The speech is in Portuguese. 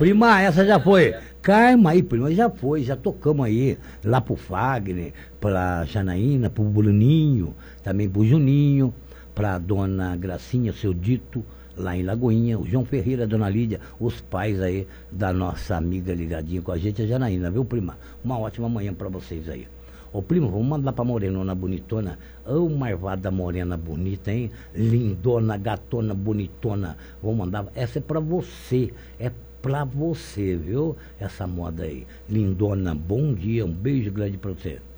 Prima, essa já foi. Calma aí, prima, já foi, já tocamos aí. Lá pro Fagner, pra Janaína, pro Bruninho, também pro Juninho, pra dona Gracinha, seu Dito, lá em Lagoinha, o João Ferreira, a dona Lídia, os pais aí da nossa amiga ligadinha com a gente, a Janaína, viu, prima? Uma ótima manhã pra vocês aí. Ô primo, vamos mandar pra Morenona bonitona. Ô marvada morena bonita, hein? Lindona, gatona, bonitona. Vou mandar. Essa é pra você. É pra você, viu? Essa moda aí. Lindona, bom dia. Um beijo grande pra você.